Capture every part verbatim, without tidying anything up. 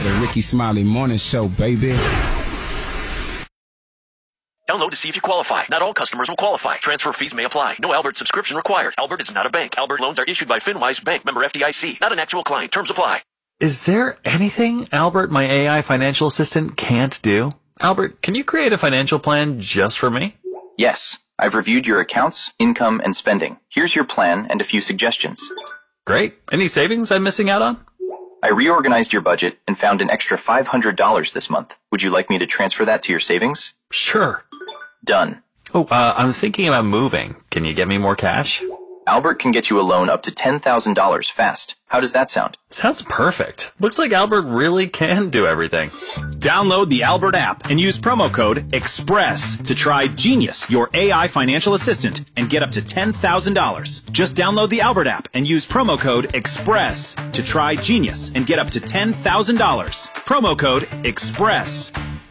The Ricky Smiley Morning Show, baby. Download to see if you qualify. Not all customers will qualify. Transfer fees may apply. No Albert subscription required. Albert is not a bank. Albert loans are issued by FinWise Bank, member F D I C. Not an actual client. Terms apply. Is there anything Albert, my A I financial assistant, can't do? Albert, can you create a financial plan just for me? Yes. I've reviewed your accounts, income, and spending. Here's your plan and a few suggestions. Great. Any savings I'm missing out on? I reorganized your budget and found an extra five hundred dollars this month. Would you like me to transfer that to your savings? Sure. Done. Oh, uh, I'm thinking about moving. Can you get me more cash? Albert can get you a loan up to ten thousand dollars fast. How does that sound? Sounds perfect. Looks like Albert really can do everything. Download the Albert app and use promo code EXPRESS to try Genius, your A I financial assistant, and get up to ten thousand dollars. Just download the Albert app and use promo code EXPRESS to try Genius and get up to ten thousand dollars. Promo code EXPRESS.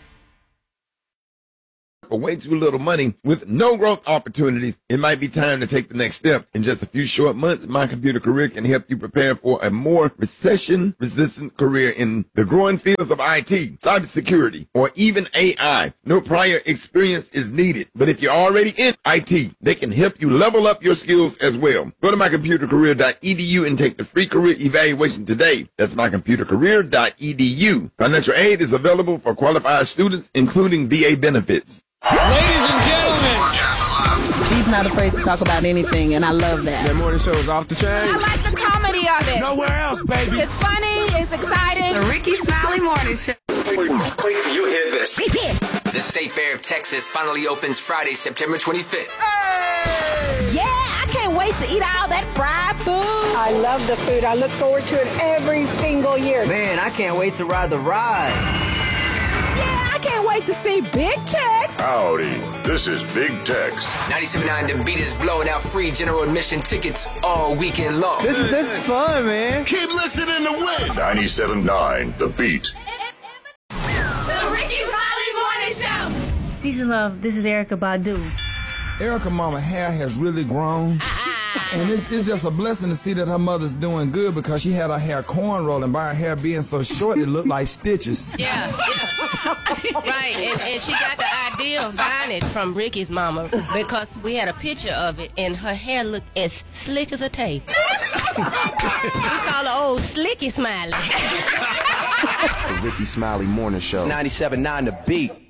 For way too little money with no growth opportunities, it might be time to take the next step. In just a few short months, My Computer Career can help you prepare for a more recession-resistant career in the growing fields of I T, cybersecurity, or even A I. No prior experience is needed, but if you're already in I T, they can help you level up your skills as well. Go to my computer career dot e d u and take the free career evaluation today. That's my computer career dot e d u. Financial aid is available for qualified students, including V A benefits. Ladies and gentlemen, she's not afraid to talk about anything, and I love that. That morning show is off the chain. I like the comedy of it. Nowhere else, baby. It's funny, it's exciting. The Ricky Smiley Morning Show. Wait till you hear this. The State Fair of Texas finally opens Friday, September twenty-fifth. Hey! Yeah, I can't wait to eat all that fried food. I love the food. I look forward to it every single year. Man, I can't wait to ride the ride. I can't wait to see Big Tex. Howdy, this is Big Tex. ninety-seven point nine The Beat is blowing out free general admission tickets all weekend long. This is this is fun, man. Keep listening to win. ninety-seven point nine The Beat. The Ricky Smiley Morning Show. Peace and love. This is Erykah Badu. Erykah mama hair has really grown. And it's, it's just a blessing to see that her mother's doing good because she had her hair cornrolled, and by her hair being so short, it looked like stitches. Yeah, yeah. Right, and, and she got the idea of buying it from Ricky's mama because we had a picture of it, and her hair looked as slick as a tape. We call her old Slicky Smiley. The Ricky Smiley Morning Show. ninety-seven point nine The Beat.